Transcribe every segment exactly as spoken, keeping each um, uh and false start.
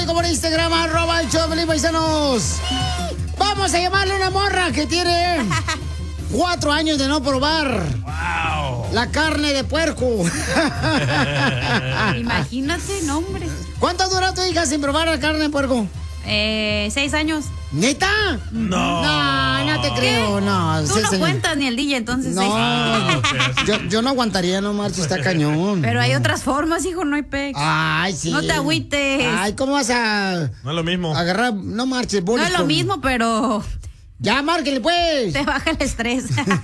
mensaje por Instagram, arroba el show de Piolín, paisanos. Vamos a llamarle a una morra que tiene cuatro años de no probar. Wow. La carne de puerco. Imagínate, no, hombre. ¿Cuánto duró tu hija sin probar la carne de puerco? Eh, seis años. ¿Neta? No. No, no te creo, no. Tú Sí, no señor. cuentas ni el D J, entonces. No, seis. yo, yo no aguantaría, no marches, está cañón. Pero hay otras formas, hijo, no hay pex. Ay, sí. No te agüites. Ay, ¿cómo vas a No es lo mismo. agarrar? No marches, No bolis es lo con- mismo, pero Ya, márquele, pues. te baja el estrés.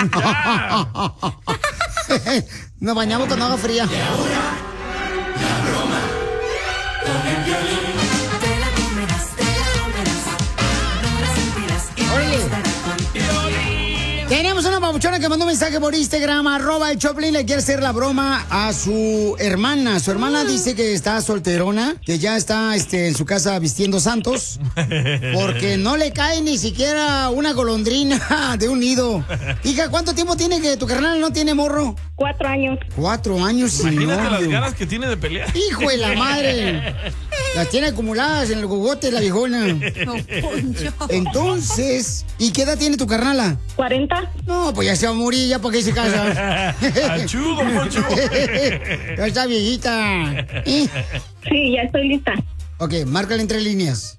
Nos bañamos con agua fría. Órale. Tenemos una papuchona que mandó un mensaje por Instagram, arroba el Choplin, le quiere hacer la broma a su hermana. Su hermana dice que está solterona, que ya está este, en su casa vistiendo santos, porque no le cae ni siquiera una golondrina de un nido. Hija, ¿cuánto tiempo tiene que tu carnal no tiene morro? Cuatro años. Cuatro años sin Imagínate las novio. ganas que tiene de pelear. Hijo de la madre. Las tiene acumuladas en el gogote la viejona. No, Poncho. Entonces, ¿y qué edad tiene tu carnala? ¿Cuarenta? No, pues ya se va a morir, ya para qué se casa. Achú, don Poncho. Ya está viejita. ¿Eh? Sí, ya estoy lista. Ok, márcale entre líneas.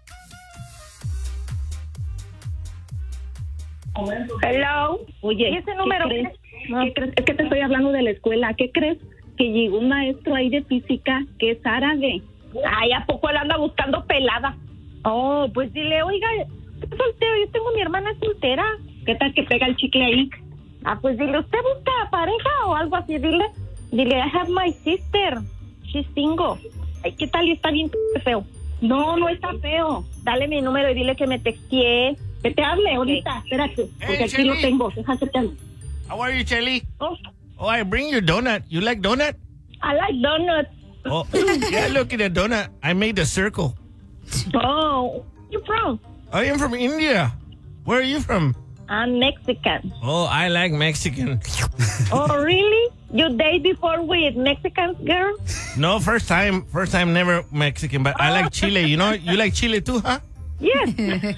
Hello. Oye, ¿y ese número qué crees? ¿Qué crees? Es que te estoy hablando de la escuela. ¿Qué crees? Que llegó un maestro ahí de física que es árabe. Ay, ¿a poco él anda buscando pelada? Oh, pues dile, oiga, estoy soltero, yo tengo mi hermana soltera. ¿Qué tal que pega el chicle ahí? Ah, pues dile, ¿usted busca pareja o algo así? Dile, dile, I have my sister. She's single. Ay, ¿qué tal? Y está bien feo. No, no está feo. Dale mi número y dile que me texteé. Que te hable ahorita, espérate, porque Hey, aquí lo Shelly. tengo. Déjate te hable. How are you, Shelly? Oh, Oh, I bring you donut. You like donut? I like donuts. Oh, yeah, look at the donut. I made a circle. Oh, where you from? I am from India. Where are you from? I'm Mexican. Oh, I like Mexican. Oh, really? You date before with Mexican girl? No, first time, first time, never Mexican, but I like chile. You know, you like chile too, huh? Yes.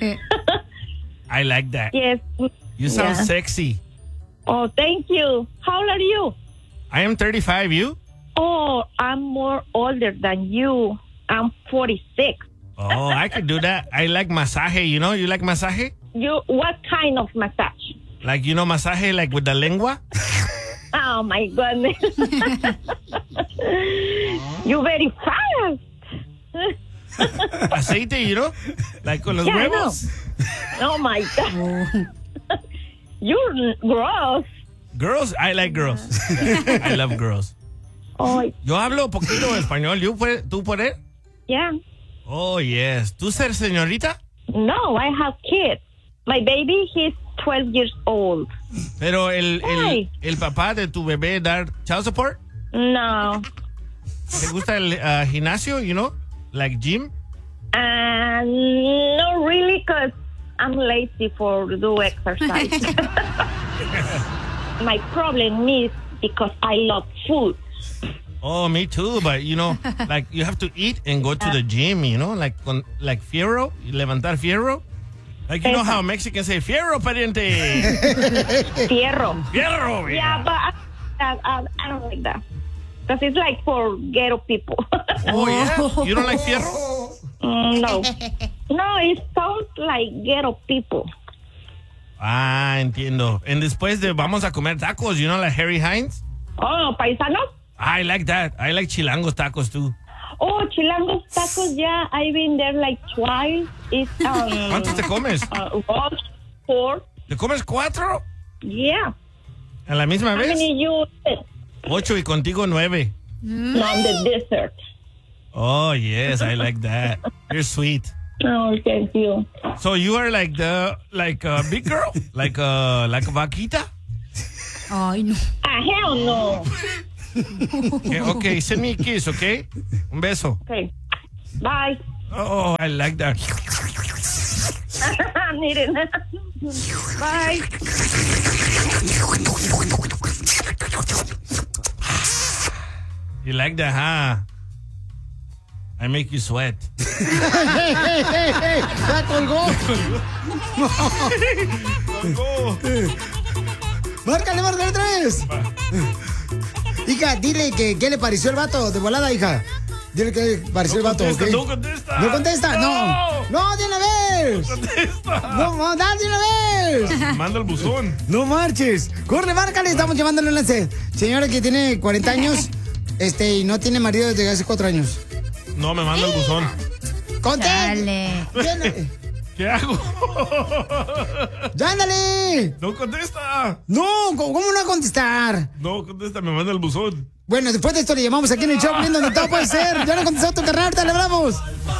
I like that. Yes. You sound Yeah. sexy. Oh, thank you. How old are you? I am thirty-five. You? Oh, I'm more older than you. I'm forty-six. Oh, I could do that. I like masaje. You know, you like masaje? You, what kind of massage? Like, you know, masaje like with the lengua? Oh, my goodness. You very fast. Aceite, you know? Like con los Yeah, I huevos. Oh, my God. You're gross. Girls, I like girls. I love girls. Oh, Yo hablo poquito español. ¿You puede- ¿Tú puedes? yeah. Oh, yes. ¿Tú ser señorita? No, I have kids. My baby, he's twelve years old. Pero el, el, Ay. el papá de tu bebé dar child support. No. ¿Te gusta el uh, gimnasio, you know? Like gym? Uh, not really, because I'm lazy for do exercise. My problem is because I love food. Oh, me too. But, you know, like you have to eat and go to the gym, you know? Like con, like fierro, levantar fierro. Like, you know how Mexicans say, fierro, pariente. Fierro. Fierro. Yeah, but I, I, I don't like that. Because it's like for ghetto people. Oh, yeah? You don't like fierro? Mm, no. No, it sounds like ghetto people. Ah, entiendo. And después de vamos a comer tacos, you know, like Harry Hines? Oh, paisanos? I like that. I like chilangos tacos too. Oh, chilangos tacos, yeah. I've been there like twice. It's, um, ¿Cuántos te comes? uh, roast pork. ¿Te comes cuatro? Yeah. ¿A la misma How vez? many you eat? Ocho y contigo nueve. On the dessert. Oh, yes, I like that. You're sweet. Oh, thank you. So you are like the, like a big girl? Like a, like a vaquita? Ay, no. Ah, hell no. Okay, okay, send me a kiss, okay? Un beso. Okay. Bye. Oh, I like that. Need it. Bye. You like that, huh? I make you sweat. ¡Ya colgó! Colgó. ¡Márcale, márcale tres! Hija, dile que qué le pareció el vato de volada, hija. Dile que le pareció No el vato, contesta, ¿ok? no contesta. ¿No contesta? No. No. No, de una vez. No contesta. No, no, dale de una vez. Manda el buzón. No marches. Corre, márcale, estamos llevándole un lance. Señora que tiene cuarenta años, este, y no tiene marido desde hace cuatro años. No, me manda el buzón. ¡Contesta! Dale. Viene. ¿Qué hago? ¡Ya, ándale! No contesta. No, ¿cómo no va a contestar? No contesta, me manda el buzón. Bueno, después de esto le llamamos aquí en el show, donde todo puede ser. Ya no contestó tu carnal, ahorita le hablamos.